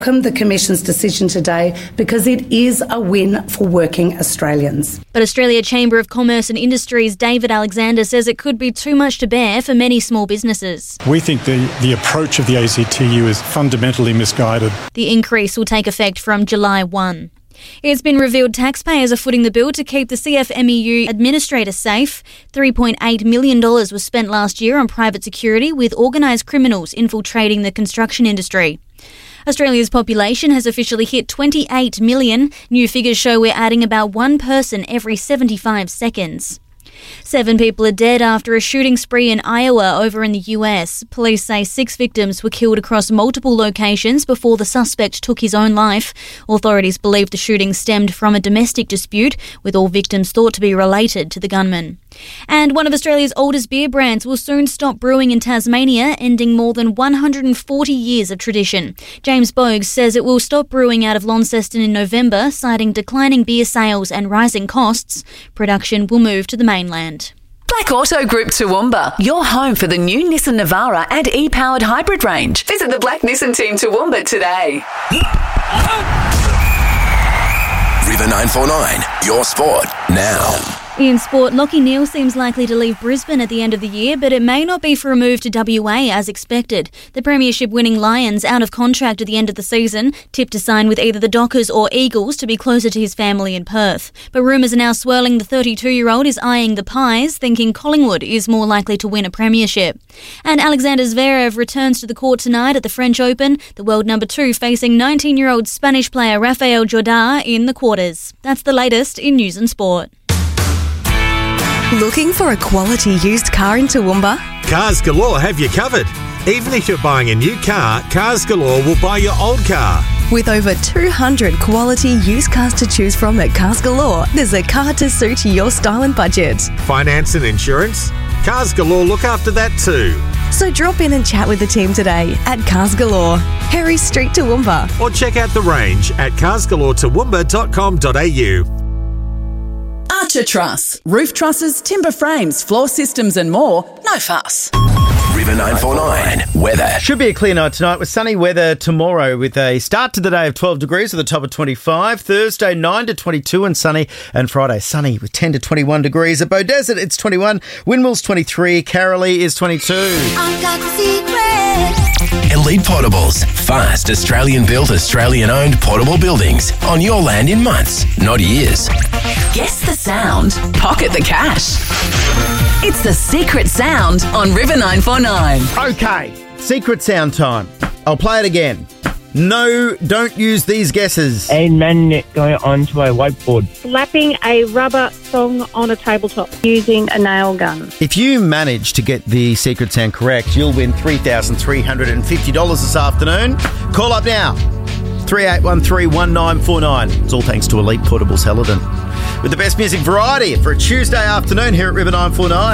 welcome the Commission's decision today because it is a win for working Australians. But Australia Chamber of Commerce and Industry's David Alexander says it could be too much to bear for many small businesses. We think the approach of the ACTU is fundamentally misguided. The increase will take effect from July 1. It's been revealed taxpayers are footing the bill to keep the CFMEU administrator safe. $3.8 million was spent last year on private security, with organised criminals infiltrating the construction industry. Australia's population has officially hit 28 million. New figures show we're adding about one person every 75 seconds. 7 people are dead after a shooting spree in Iowa over in the US. Police say 6 victims were killed across multiple locations before the suspect took his own life. Authorities believe the shooting stemmed from a domestic dispute, with all victims thought to be related to the gunman. And one of Australia's oldest beer brands will soon stop brewing in Tasmania, ending more than 140 years of tradition. James Bogues says it will stop brewing out of Launceston in November, citing declining beer sales and rising costs. Production will move to the mainland. Black Auto Group Toowoomba, your home for the new Nissan Navara and e-powered hybrid range. Visit the Black Nissan team Toowoomba today. River 949, your sport now. In sport, Lachie Neale seems likely to leave Brisbane at the end of the year, but it may not be for a move to WA as expected. The premiership-winning Lions, out of contract at the end of the season, tipped to sign with either the Dockers or Eagles to be closer to his family in Perth. But rumours are now swirling the 32-year-old is eyeing the Pies, thinking Collingwood is more likely to win a premiership. And Alexander Zverev returns to the court tonight at the French Open, the world number 2 facing 19-year-old Spanish player Rafael Jordá in the quarters. That's the latest in news and sport. Looking for a quality used car in Toowoomba? Cars Galore have you covered. Even if you're buying a new car, Cars Galore will buy your old car. With over 200 quality used cars to choose from at Cars Galore, there's a car to suit your style and budget. Finance and insurance? Cars Galore look after that too. So drop in and chat with the team today at Cars Galore, Harry Street, Toowoomba. Or check out the range at carsgalore.toowoomba.com.au. Archer Truss. Roof trusses, timber frames, floor systems and more. No fuss. River 949 weather. Should be a clear night tonight with sunny weather tomorrow, with a start to the day of 12 degrees at the top of 25. Thursday 9 to 22 and sunny, and Friday sunny with 10 to 21 degrees. At Beaudesert it's 21, Windmill's 23, Carolee is 22. I've got secrets. Elite Portables. Fast, Australian-built, Australian-owned portable buildings on your land in months, not years. Guess the sound. Pocket the cash. It's the Secret Sound on River 949. Okay, secret sound time. I'll play it again. No, don't use these guesses. A magnet going onto a whiteboard. Slapping a rubber thong on a tabletop. Using a nail gun. If you manage to get the secret sound correct, you'll win $3,350 this afternoon. Call up now. 3813-1949. It's all thanks to Elite Portables Helidon. With the best music variety for a Tuesday afternoon here at River 949.